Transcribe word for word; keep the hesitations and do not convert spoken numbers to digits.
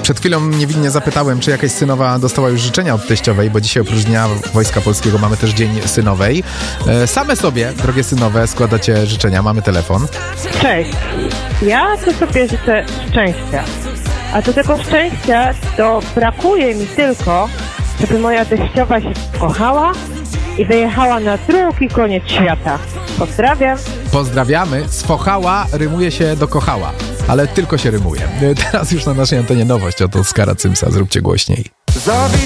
Przed chwilą niewinnie zapytałem, czy jakaś synowa dostała już życzenia od teściowej, bo dzisiaj oprócz Dnia Wojska Polskiego mamy też Dzień Synowej. E, same sobie, drogie synowe, składacie życzenia. Mamy telefon. Cześć. Ja to sobie życzę szczęścia. A do tego szczęścia to brakuje mi tylko, żeby moja teściowa się kochała i wyjechała na drugi koniec świata. Pozdrawiam. Pozdrawiamy. Sfochała rymuje się do kochała, ale tylko się rymuje. Teraz już na naszej antenie nowość od Oskara Cymsa. Zróbcie głośniej.